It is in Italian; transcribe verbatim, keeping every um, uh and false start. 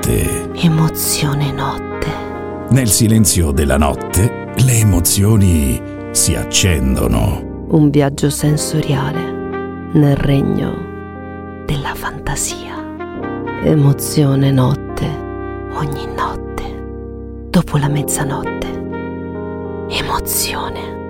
notte. Emozione notte. Nel silenzio della notte le emozioni si accendono. Un viaggio sensoriale nel regno della fantasia. Emozione notte, ogni notte, dopo la mezzanotte. Emozione.